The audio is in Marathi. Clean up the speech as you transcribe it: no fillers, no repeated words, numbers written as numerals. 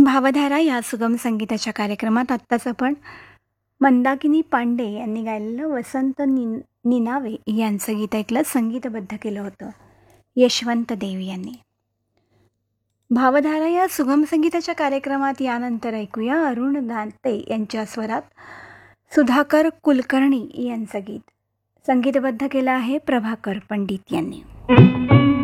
भावधारा या सुगम संगीताच्या कार्यक्रमात आत्ताच आपण मंदाकिनी पांडे यांनी गायलेलं वसंत निनावे यांचं गीत ऐकलं, संगीतबद्ध केलं होतं यशवंत देव यांनी. भावधारा या सुगम संगीताच्या कार्यक्रमात यानंतर ऐकूया अरुण दाते यांच्या स्वरात सुधाकर कुलकर्णी यांचं गीत, संगीतबद्ध केलं आहे प्रभाकर पंडित यांनी.